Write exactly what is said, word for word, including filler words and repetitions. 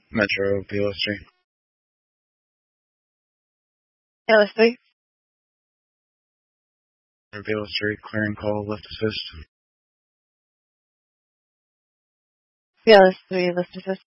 Metro P L S three. P L S three. P L S three, clearing call, left assist. P L S three, left assist.